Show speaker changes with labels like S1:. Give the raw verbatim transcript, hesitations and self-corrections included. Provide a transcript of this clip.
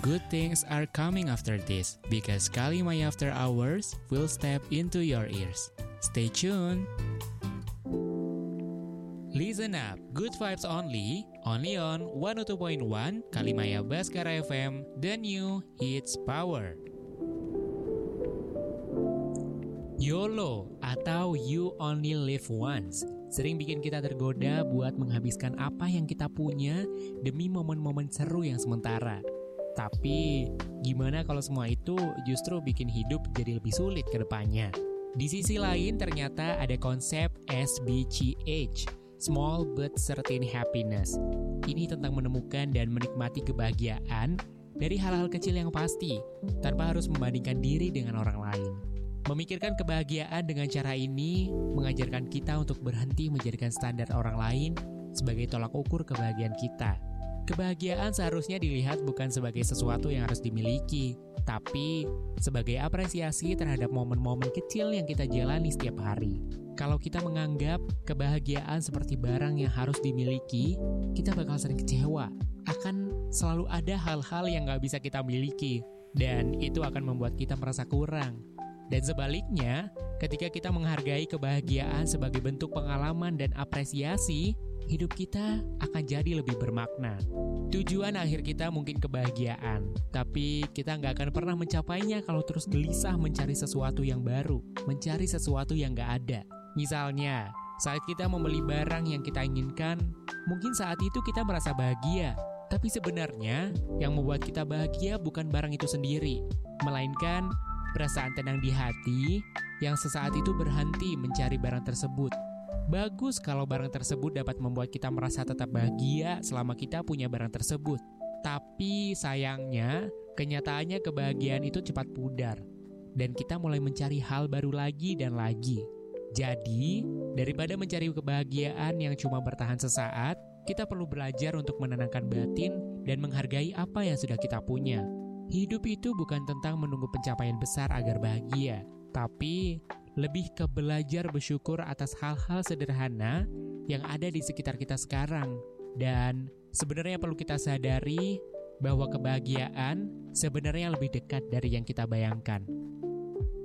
S1: Good things are coming after this because Kalimaya After Hours will step into your ears. Stay tuned. Listen up, good vibes only, only on one oh two point one Kalimaya Baskara F M, the new hits power. YOLO atau You Only Live Once sering bikin kita tergoda buat menghabiskan apa yang kita punya demi momen-momen seru yang sementara. Tapi gimana kalau semua itu justru bikin hidup jadi lebih sulit ke depannya? Di sisi lain ternyata ada konsep S B C H, Small But Certain Happiness. Ini tentang menemukan dan menikmati kebahagiaan dari hal-hal kecil yang pasti, tanpa harus membandingkan diri dengan orang lain. Memikirkan kebahagiaan dengan cara ini mengajarkan kita untuk berhenti menjadikan standar orang lain sebagai tolak ukur kebahagiaan kita. Kebahagiaan seharusnya dilihat bukan sebagai sesuatu yang harus dimiliki, tapi sebagai apresiasi terhadap momen-momen kecil yang kita jalani setiap hari. Kalau kita menganggap kebahagiaan seperti barang yang harus dimiliki, kita bakal sering kecewa. Akan selalu ada hal-hal yang gak bisa kita miliki, dan itu akan membuat kita merasa kurang. Dan sebaliknya, ketika kita menghargai kebahagiaan sebagai bentuk pengalaman dan apresiasi, hidup kita akan jadi lebih bermakna. Tujuan akhir kita mungkin kebahagiaan, tapi kita nggak akan pernah mencapainya kalau terus gelisah mencari sesuatu yang baru, mencari sesuatu yang nggak ada. Misalnya, saat kita membeli barang yang kita inginkan, mungkin saat itu kita merasa bahagia. Tapi sebenarnya, yang membuat kita bahagia bukan barang itu sendiri, melainkan perasaan tenang di hati yang sesaat itu berhenti mencari barang tersebut. Bagus kalau barang tersebut dapat membuat kita merasa tetap bahagia selama kita punya barang tersebut. Tapi sayangnya, kenyataannya kebahagiaan itu cepat pudar. Dan kita mulai mencari hal baru lagi dan lagi. Jadi, daripada mencari kebahagiaan yang cuma bertahan sesaat, kita perlu belajar untuk menenangkan batin dan menghargai apa yang sudah kita punya. Hidup itu bukan tentang menunggu pencapaian besar agar bahagia, tapi lebih ke belajar bersyukur atas hal-hal sederhana yang ada di sekitar kita sekarang. Dan sebenarnya perlu kita sadari bahwa kebahagiaan sebenarnya lebih dekat dari yang kita bayangkan.